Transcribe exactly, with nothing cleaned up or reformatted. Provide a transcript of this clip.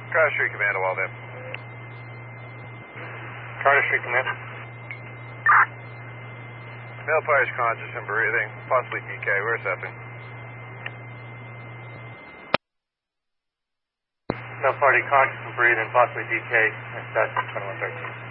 Carter Street Command, a Walden. Carter Street Command. Male fire is conscious and breathing, possibly D K. We're accepting. Male party conscious and breathing, possibly D K. That's twenty-one thirteen.